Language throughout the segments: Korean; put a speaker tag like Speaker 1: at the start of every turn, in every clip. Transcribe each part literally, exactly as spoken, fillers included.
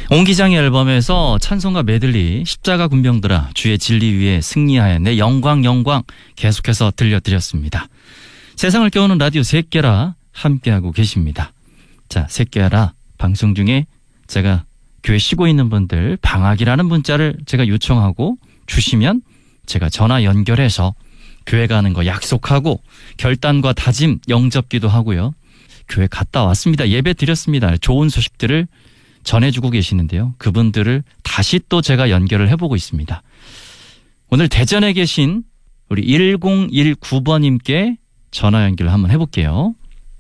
Speaker 1: 옹기장의 앨범에서 찬송가 메들리 십자가 군병들아 주의 진리 위에 승리하여 내 영광 영광 계속해서 들려드렸습니다. 세상을 깨우는 라디오 새끼라 함께하고 계십니다. 자, 새끼라 방송 중에 제가 교회 쉬고 있는 분들 방학이라는 문자를 제가 요청하고 주시면 제가 전화 연결해서 교회 가는 거 약속하고 결단과 다짐 영접기도 하고요. 교회 갔다 왔습니다. 예배 드렸습니다. 좋은 소식들을 전해주고 계시는데요. 그분들을 다시 또 제가 연결을 해보고 있습니다. 오늘 대전에 계신 우리 일공일구 번님께 전화 연결을 한번 해볼게요.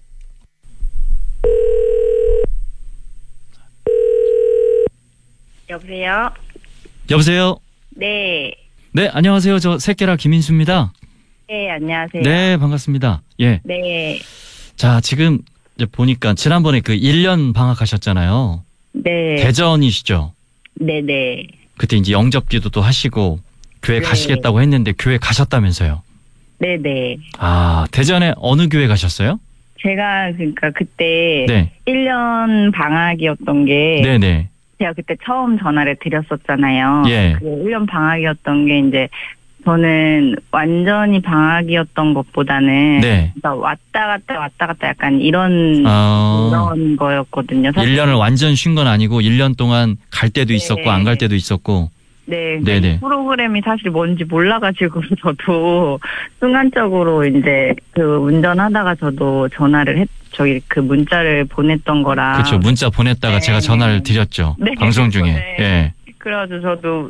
Speaker 2: 여보세요?
Speaker 1: 여보세요?
Speaker 2: 네.
Speaker 1: 네, 안녕하세요. 저 새끼라 김인수입니다.
Speaker 2: 네, 안녕하세요.
Speaker 1: 네, 반갑습니다. 예.
Speaker 2: 네.
Speaker 1: 자, 지금 이제 보니까 지난번에 그 일 년 방학하셨잖아요.
Speaker 2: 네.
Speaker 1: 대전이시죠?
Speaker 2: 네네.
Speaker 1: 그때 이제 영접기도 하시고 교회
Speaker 2: 네.
Speaker 1: 가시겠다고 했는데 교회 가셨다면서요?
Speaker 2: 네네.
Speaker 1: 아, 대전에 어느 교회 가셨어요?
Speaker 2: 제가 그러니까 그때
Speaker 1: 네.
Speaker 2: 일 년 방학이었던 게
Speaker 1: 네네.
Speaker 2: 제가 그때 처음 전화를 드렸었잖아요.
Speaker 1: 예.
Speaker 2: 그 일 년 방학이었던 게 이제 저는 완전히 방학이었던 것보다는
Speaker 1: 네.
Speaker 2: 그러니까 왔다 갔다 왔다 갔다 약간 이런
Speaker 1: 어,
Speaker 2: 이런 거였거든요. 사실.
Speaker 1: 일 년을 완전 쉰 건 아니고 일 년 동안 갈 때도
Speaker 2: 네.
Speaker 1: 있었고 안 갈 때도 있었고.
Speaker 2: 네,
Speaker 1: 네네.
Speaker 2: 이 프로그램이 사실 뭔지 몰라가지고 저도 순간적으로 이제 그 운전하다가 저도 전화를 했, 저기 그 문자를 보냈던 거라.
Speaker 1: 그렇죠. 문자 보냈다가
Speaker 2: 네.
Speaker 1: 제가 전화를 드렸죠.
Speaker 2: 네.
Speaker 1: 방송 중에.
Speaker 2: 네.
Speaker 1: 예.
Speaker 2: 그래가지고 저도